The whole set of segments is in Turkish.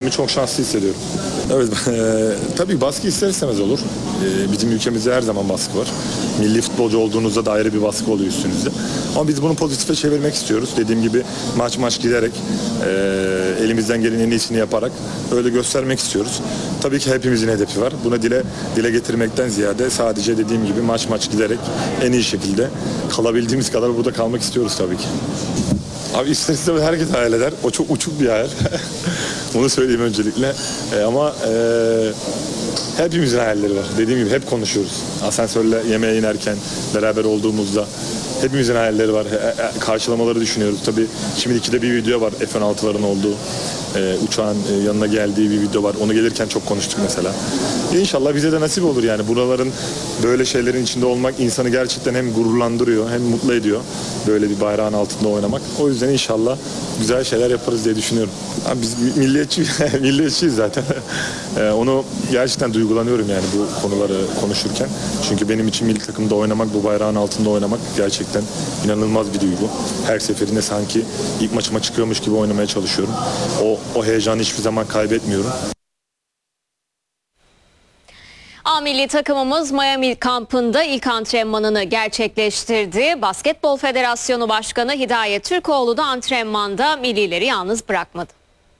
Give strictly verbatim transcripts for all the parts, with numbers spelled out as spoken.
kendimi çok şanslı hissediyorum. Evet, e, tabii baskı ister istemez olur. E, bizim ülkemizde her zaman baskı var. Milli futbolcu olduğunuzda da ayrı bir baskı oluyor üstünüzde. Ama biz bunu pozitife çevirmek istiyoruz. Dediğim gibi maç maç giderek, e, elimizden gelen en iyisini yaparak öyle göstermek istiyoruz. Tabii ki hepimizin hedefi var. Buna dile dile getirmekten ziyade sadece dediğim gibi maç maç giderek en iyi şekilde kalabildiğimiz kadar burada kalmak istiyoruz tabii ki. Abi ister istemez herkes hayal eder. O çok uçuk bir hayal. Onu söyleyeyim öncelikle. E, ama e, hepimizin hayalleri var. Dediğim gibi hep konuşuyoruz. Asansörle yemeğe inerken beraber olduğumuzda hepimizin hayalleri var. E, e, karşılamaları düşünüyoruz. Tabii şimdi ikide bir video var F on altıların olduğu. E, uçağın e, yanına geldiği bir video var. Onu gelirken çok konuştuk mesela. E, İnşallah bize de nasip olur yani. Buraların böyle şeylerin içinde olmak insanı gerçekten hem gururlandırıyor hem mutlu ediyor. Böyle bir bayrağın altında oynamak. O yüzden inşallah güzel şeyler yaparız diye düşünüyorum. Abi biz milliyetçi, milliyetçiyiz zaten. e, onu gerçekten duygulanıyorum yani bu konuları konuşurken. Çünkü benim için milli takımda oynamak, bu bayrağın altında oynamak gerçekten inanılmaz bir duygu. Her seferinde sanki ilk maçıma çıkıyormuş gibi oynamaya çalışıyorum. O, o heyecanı hiçbir zaman kaybetmiyorum. A milli takımımız Miami kampında ilk antrenmanını gerçekleştirdi. Basketbol Federasyonu Başkanı Hidayet Türkoğlu da antrenmanda millileri yalnız bırakmadı.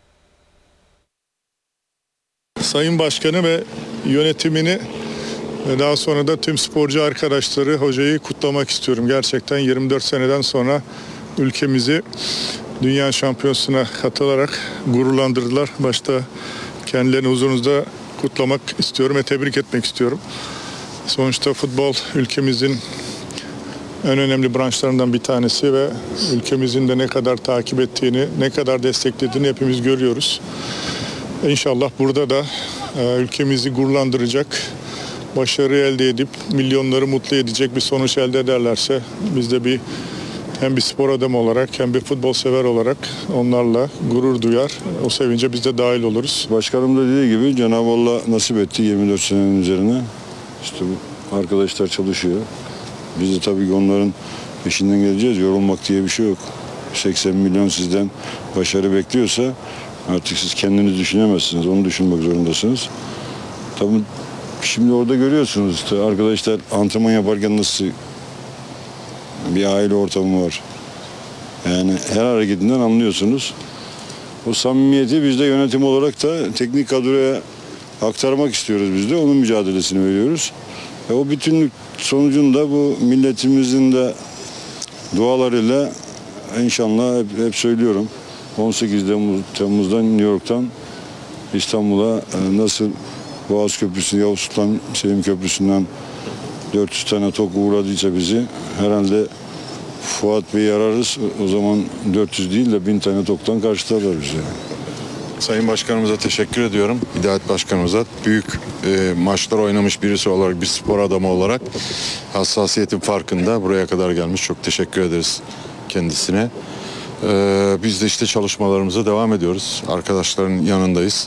Sayın Başkanı ve yönetimini ve daha sonra da tüm sporcu arkadaşları, hocayı kutlamak istiyorum. Gerçekten yirmi dört seneden sonra ülkemizi dünya şampiyonasına katılarak gururlandırdılar. Başta kendilerini huzurunuzda kutlamak istiyorum ve tebrik etmek istiyorum. Sonuçta futbol ülkemizin en önemli branşlarından bir tanesi ve ülkemizin de ne kadar takip ettiğini, ne kadar desteklediğini hepimiz görüyoruz. İnşallah burada da e, ülkemizi gururlandıracak, başarı elde edip milyonları mutlu edecek bir sonuç elde ederlerse biz de bir hem bir spor adamı olarak hem bir futbol sever olarak onlarla gurur duyar. O sevince biz de dahil oluruz. Başkanım da dediği gibi Cenab-ı Allah nasip etti yirmi dört senenin üzerine. İşte bu arkadaşlar çalışıyor. Biz de tabii ki onların peşinden geleceğiz. Yorulmak diye bir şey yok. seksen milyon sizden başarı bekliyorsa artık siz kendiniz düşünemezsiniz. Onu düşünmek zorundasınız. Tabii şimdi orada görüyorsunuz işte arkadaşlar antrenman yaparken nasıl bir aile ortamı var. Yani her hareketinden anlıyorsunuz. O samimiyeti biz de yönetim olarak da teknik kadroya aktarmak istiyoruz biz de. Onun mücadelesini veriyoruz. E o bütünlük sonucunda bu milletimizin de dualarıyla inşallah hep, hep söylüyorum. on sekiz Temmuz'dan New York'tan İstanbul'a nasıl Boğaz Köprüsü, Yavuz Sultan Selim Köprüsü'nden dört yüz tane tok uğradıysa bizi herhalde Fuat Bey'i ararız. O zaman dört yüz değil de bin tane toptan karşılarlar bizi. Sayın Başkanımıza teşekkür ediyorum. Hidayet Başkanımıza büyük e, maçlar oynamış birisi olarak, bir spor adamı olarak hassasiyetin farkında buraya kadar gelmiş. Çok teşekkür ederiz kendisine. E, biz de işte çalışmalarımıza devam ediyoruz. Arkadaşların yanındayız.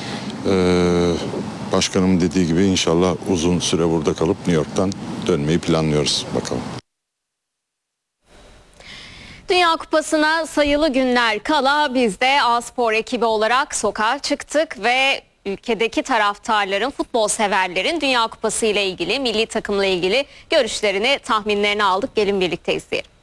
E, başkanım dediği gibi inşallah uzun süre burada kalıp New York'tan dönmeyi planlıyoruz. Bakalım. Dünya Kupası'na sayılı günler kala biz de A-Spor ekibi olarak sokağa çıktık ve ülkedeki taraftarların, futbol severlerin Dünya Kupası ile ilgili, milli takımla ilgili görüşlerini, tahminlerini aldık. Gelin birlikte izleyelim.